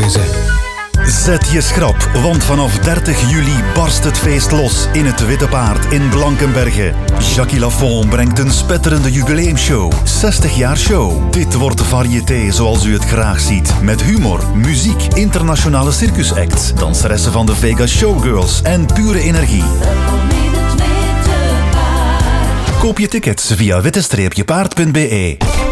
keuze. Zet je schrap, want vanaf 30 juli barst het feest los in het Witte Paard in Blankenberge. Jackie Lafont brengt een spetterende jubileumshow. 60 jaar show. Dit wordt de variété zoals u het graag ziet. Met humor, muziek, internationale circusacts, danseressen van de Vegas Showgirls en pure energie. Koop je tickets via witte-paard.be.